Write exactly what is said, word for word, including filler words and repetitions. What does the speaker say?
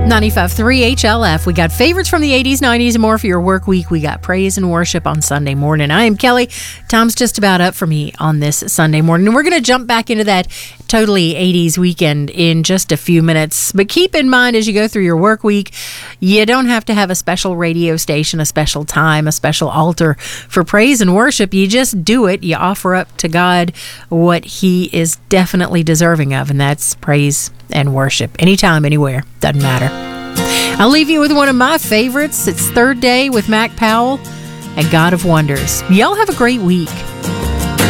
ninety-five point three H L F. We got favorites from the eighties, nineties, and more for your work week. We got praise and worship on Sunday morning. I am Kelly. Time's just about up for me on this Sunday morning. And we're going to jump back into that totally eighties weekend in just a few minutes. But keep in mind as you go through your work week, you don't have to have a special radio station, a special time, a special altar for praise and worship. You just do it. You offer up to God what He is definitely deserving of, and that's praise and worship. Anytime, anywhere. Doesn't matter. I'll leave you with one of my favorites. It's Third Day with Mac Powell and God of Wonders. Y'all have a great week.